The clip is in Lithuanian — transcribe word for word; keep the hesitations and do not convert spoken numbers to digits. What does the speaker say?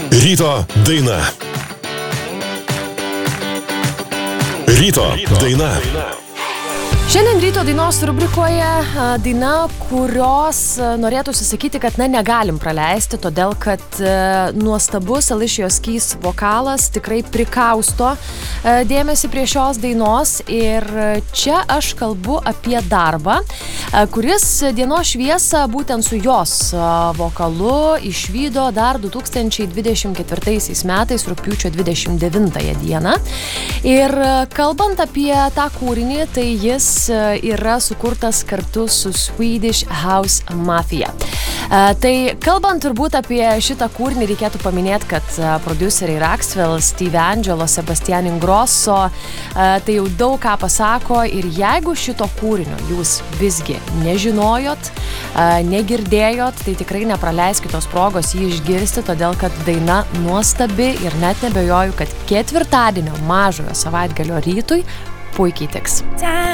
Ryto daina. Ryto daina. Šiandien ryto dainos rubrikoje daina, kurios norėtųsi sakyti, kad na, negalim praleisti, todėl kad nuostabus Alicijos Keys vokalas tikrai prikausto dėmesį prie šios dainos. Ir čia aš kalbu apie darbą, kuris dienos šviesą būtent su jos vokalu išvydo dar du tūkstančiai dvidešimt ketvirtaisiais metais, rugpjūčio dvidešimt devintąją dieną. Ir kalbant apie tą kūrinį, tai jis yra sukurtas kartu su Swedish House Mafia. Tai kalbant turbūt apie šitą kūrinį, reikėtų paminėti, kad prodiuseriai Raxwell, Steve Angelo, Sebastian Ingrosso tai jau daug ką pasako, ir jeigu šito kūrinio jūs visgi nežinojot, negirdėjot, tai tikrai nepraleiskit tos progos jį išgirsti, todėl kad daina nuostabi ir net nebejoju, kad ketvirtadienio mažojo savaitgalio rytui puikiai tiks.